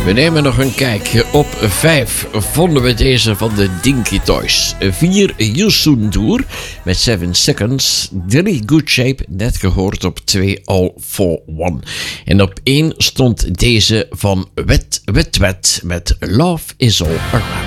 We nemen nog een kijkje. Op 5 vonden we deze van de Dinky Toys. 4 Yusun Tour met 7 Seconds. 3 Good Shape, net gehoord op 2 All for One. En op 1 stond deze van Wet Wet Wet met Love is All Around.